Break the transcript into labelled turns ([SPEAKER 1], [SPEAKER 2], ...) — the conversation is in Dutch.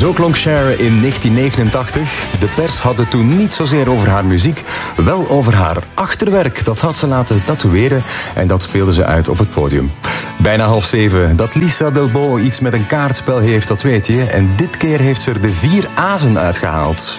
[SPEAKER 1] Zo klonk Cher in 1989. De pers had het toen niet zozeer over haar muziek, wel over haar achterwerk. Dat had ze laten tatoeëren en dat speelde ze uit op het podium. Bijna 6:30. Dat Lisa Delbo iets met een kaartspel heeft, dat weet je. En dit keer heeft ze er de 4 azen uitgehaald.